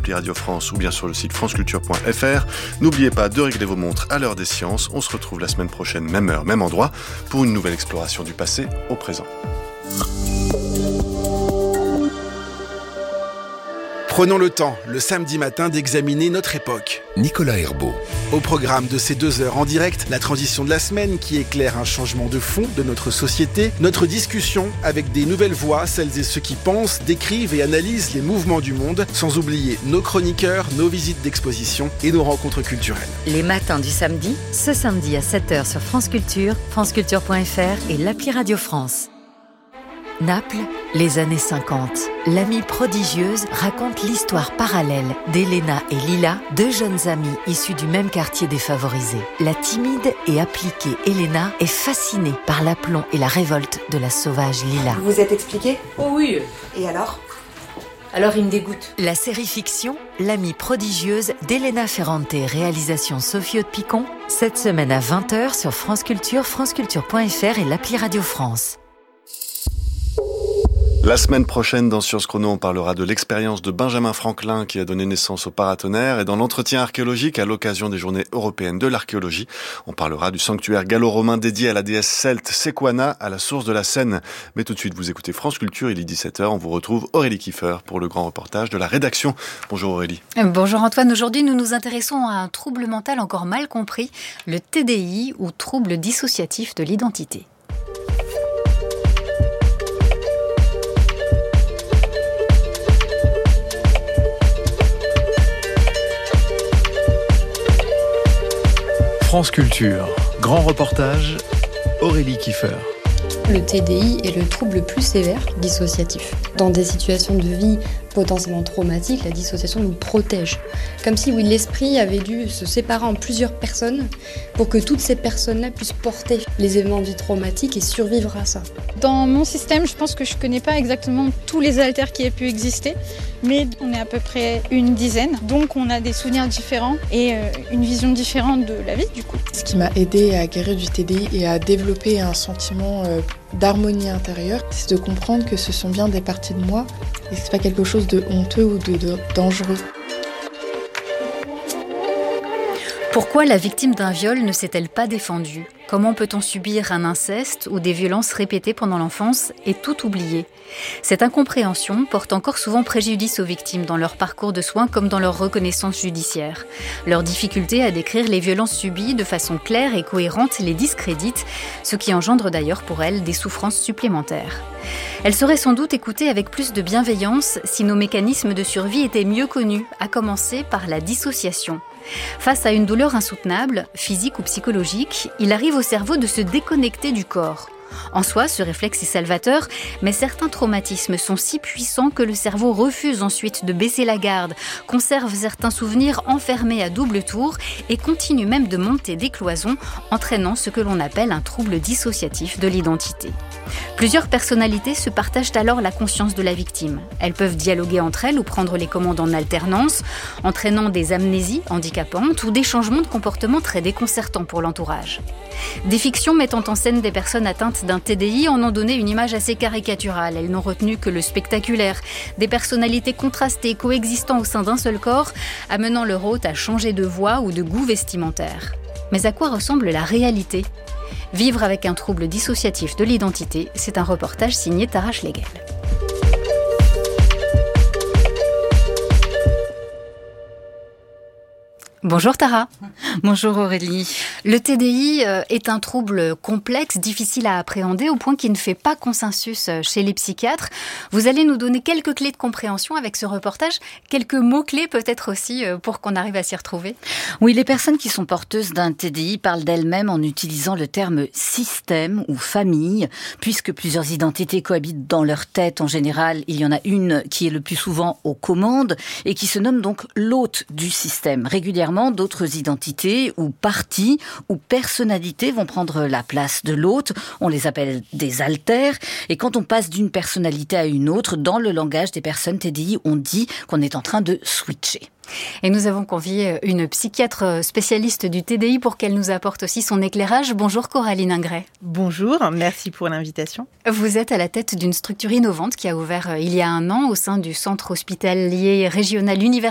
l'appli Radio France ou bien sur le site franceculture.fr. N'oubliez pas de régler vos montres à l'heure des sciences. On se retrouve la semaine prochaine, même heure, même endroit, pour une nouvelle exploration du passé au présent. Prenons le temps, le samedi matin, d'examiner notre époque. Nicolas Herbeau. Au programme de ces 2 heures en direct, la transition de la semaine qui éclaire un changement de fond de notre société, notre discussion avec des nouvelles voix, celles et ceux qui pensent, décrivent et analysent les mouvements du monde, sans oublier nos chroniqueurs, nos visites d'exposition et nos rencontres culturelles. Les matins du samedi, ce samedi à 7h sur France Culture, franceculture.fr et l'appli Radio France. Naples, les années 50. L'amie prodigieuse raconte l'histoire parallèle d'Elena et Lila, 2 jeunes amies issues du même quartier défavorisé. La timide et appliquée Elena est fascinée par l'aplomb et la révolte de la sauvage Lila. Vous vous êtes expliqué ? Oh oui. Et alors ? Alors il me dégoûte. La série fiction L'amie prodigieuse d'Elena Ferrante, réalisation Sophie Haute-Picon, cette semaine à 20h sur France Culture, franceculture.fr et l'appli Radio France. La semaine prochaine, dans Sciences Chrono, on parlera de l'expérience de Benjamin Franklin qui a donné naissance au paratonnerre, et dans l'entretien archéologique, à l'occasion des Journées européennes de l'archéologie, on parlera du sanctuaire gallo-romain dédié à la déesse celte Sequana à la source de la Seine. Mais tout de suite, vous écoutez France Culture, il est 17h, on vous retrouve Aurélie Kiefer pour le grand reportage de la rédaction. Bonjour Aurélie. Bonjour Antoine, aujourd'hui nous nous intéressons à un trouble mental encore mal compris, le TDI ou trouble dissociatif de l'identité. France Culture, grand reportage, Aurélie Kiefer. Le TDI est le trouble le plus sévère dissociatif. Dans des situations de vie potentiellement traumatiques, la dissociation nous protège. Comme si l'esprit avait dû se séparer en plusieurs personnes pour que toutes ces personnes-là puissent porter les événements de vie traumatiques et survivre à ça. Dans mon système, je pense que je ne connais pas exactement tous les alters qui aient pu exister, mais on est à peu près une dizaine. Donc on a des souvenirs différents et une vision différente de la vie du coup. Ce qui m'a aidé à guérir du TDI et à développer un sentiment d'harmonie intérieure, c'est de comprendre que ce sont bien des parties de moi et que c'est pas quelque chose de honteux ou de dangereux. Pourquoi la victime d'un viol ne s'est-elle pas défendue ? Comment peut-on subir un inceste ou des violences répétées pendant l'enfance et tout oublier ? Cette incompréhension porte encore souvent préjudice aux victimes dans leur parcours de soins comme dans leur reconnaissance judiciaire. Leur difficulté à décrire les violences subies de façon claire et cohérente les discrédite, ce qui engendre d'ailleurs pour elles des souffrances supplémentaires. Elles seraient sans doute écoutées avec plus de bienveillance si nos mécanismes de survie étaient mieux connus, à commencer par la dissociation. Face à une douleur insoutenable, physique ou psychologique, il arrive au cerveau de se déconnecter du corps. En soi, ce réflexe est salvateur, mais certains traumatismes sont si puissants que le cerveau refuse ensuite de baisser la garde, conserve certains souvenirs enfermés à double tour et continue même de monter des cloisons, entraînant ce que l'on appelle un trouble dissociatif de l'identité. Plusieurs personnalités se partagent alors la conscience de la victime. Elles peuvent dialoguer entre elles ou prendre les commandes en alternance, entraînant des amnésies handicapantes ou des changements de comportement très déconcertants pour l'entourage. Des fictions mettant en scène des personnes atteintes d'un TDI en ont donné une image assez caricaturale. Elles n'ont retenu que le spectaculaire, des personnalités contrastées coexistant au sein d'un seul corps, amenant leur hôte à changer de voix ou de goût vestimentaire. Mais à quoi ressemble la réalité ? Vivre avec un trouble dissociatif de l'identité, c'est un reportage signé Tara Schlegel. Bonjour Tara. Bonjour Aurélie. Le TDI est un trouble complexe, difficile à appréhender, au point qu'il ne fait pas consensus chez les psychiatres. Vous allez nous donner quelques clés de compréhension avec ce reportage, quelques mots-clés peut-être aussi pour qu'on arrive à s'y retrouver. Oui, les personnes qui sont porteuses d'un TDI parlent d'elles-mêmes en utilisant le terme système ou famille, puisque plusieurs identités cohabitent dans leur tête. En général, il y en a une qui est le plus souvent aux commandes et qui se nomme donc l'hôte du système. Régulièrement, d'autres identités ou parties ou personnalités vont prendre la place de l'hôte. On les appelle des alters. Et quand on passe d'une personnalité à une autre, dans le langage des personnes TDI, on dit qu'on est en train de switcher. Et nous avons convié une psychiatre spécialiste du TDI pour qu'elle nous apporte aussi son éclairage. Bonjour Coraline Ingret. Bonjour, merci pour l'invitation. Vous êtes à la tête d'une structure innovante qui a ouvert il y a 1 an au sein du centre hospitalier régional universitaire